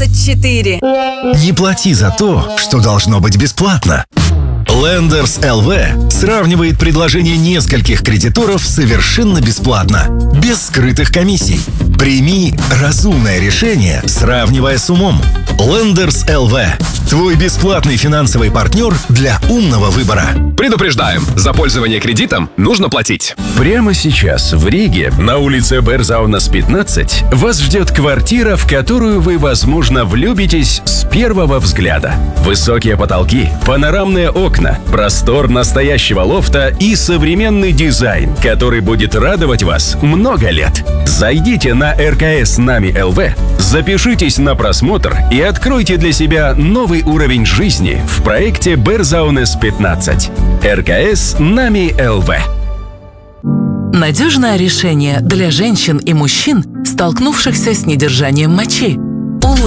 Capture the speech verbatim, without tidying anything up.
двадцать четыре. Не плати за то, что должно быть бесплатно. Lenders эл ви сравнивает предложения нескольких кредиторов совершенно бесплатно, без скрытых комиссий. Прими разумное решение, сравнивая с умом. Lenders эл ви – твой бесплатный финансовый партнер для умного выбора. Предупреждаем, за пользование кредитом нужно платить. Прямо сейчас в Риге, на улице Берзаунас пятнадцать, вас ждет квартира, в которую вы, возможно, влюбитесь с первого взгляда. Высокие потолки, панорамные окна, простор настоящего лофта и современный дизайн, который будет радовать вас много лет. Зайдите на эр ка эс Нами эл ви, запишитесь на просмотр и откройте для себя новый уровень жизни в проекте Берзаунас пятнадцать. эр ка эс Нами эл ви. Надежное решение для женщин и мужчин, столкнувшихся с недержанием мочи.